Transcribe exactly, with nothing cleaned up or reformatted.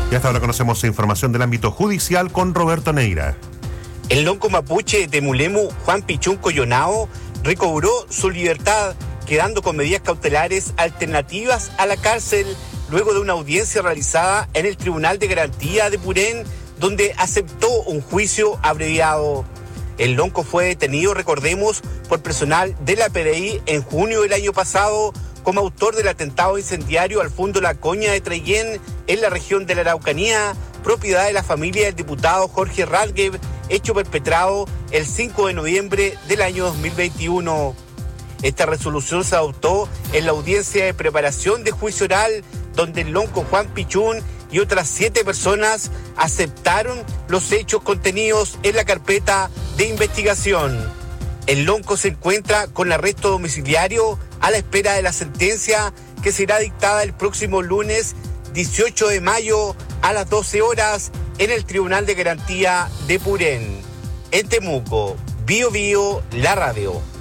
Y hasta ahora conocemos información del ámbito judicial con Roberto Neira. El lonco mapuche de Mulemu, Juan Pichún Coyonao, recobró su libertad, quedando con medidas cautelares alternativas a la cárcel, luego de una audiencia realizada en el Tribunal de Garantía de Purén, donde aceptó un juicio abreviado. El lonco fue detenido, recordemos, por personal de la P D I en junio del año pasado, como autor del atentado incendiario al Fondo La Coña de Trellén, en la región de la Araucanía, propiedad de la familia del diputado Jorge Radgev, hecho perpetrado el cinco de noviembre del año dos mil veintiuno. Esta resolución se adoptó en la audiencia de preparación de juicio oral, donde el lonco Juan Pichún y otras siete personas aceptaron los hechos contenidos en la carpeta de investigación. El lonco se encuentra con arresto domiciliario a la espera de la sentencia que será dictada el próximo lunes dieciocho de mayo a las doce horas en el Tribunal de Garantía de Purén. En Temuco, Bio Bio, la radio.